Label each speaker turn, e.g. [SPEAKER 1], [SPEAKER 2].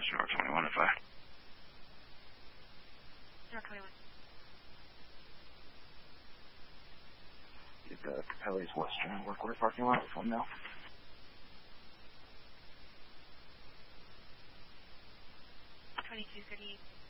[SPEAKER 1] North 21 if I...
[SPEAKER 2] North 21.
[SPEAKER 1] Get the Capelli's Western work order parking lot with one now.
[SPEAKER 2] $22.30.